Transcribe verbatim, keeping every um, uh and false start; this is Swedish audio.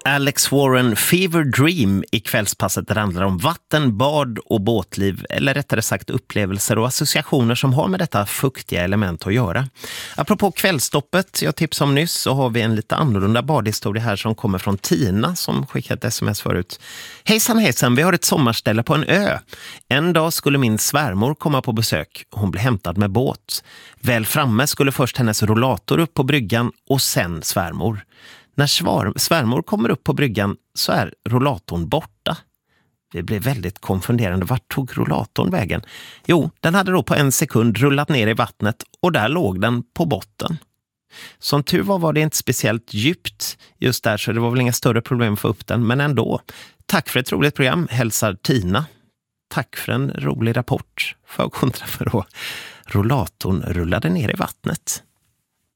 Alex Warren Fever Dream i kvällspasset. Det handlar om vatten, bad och båtliv, eller rättare sagt upplevelser och associationer som har med detta fuktiga element att göra. Apropå kvällstoppet jag tipsade om nyss, så har vi en lite annorlunda badhistoria här som kommer från Tina som skickat ett sms förut. Hejsan hejsan, vi har ett sommarställe på en ö. En dag skulle min svärmor komma på besök. Hon blev hämtad med båt. Väl framme skulle först hennes rollator upp på bryggan och sen svärmor. När svar, svärmor kommer upp på bryggan så är rollatorn borta. Det blev väldigt konfunderande. Vart tog rollatorn vägen? Jo, den hade då på en sekund rullat ner i vattnet och där låg den på botten. Som tur var var det inte speciellt djupt just där, så det var väl inga större problem att få upp den, men ändå. Tack för ett roligt program, hälsar Tina. Tack för en rolig rapport. För kontra för då rollatorn rullade ner i vattnet.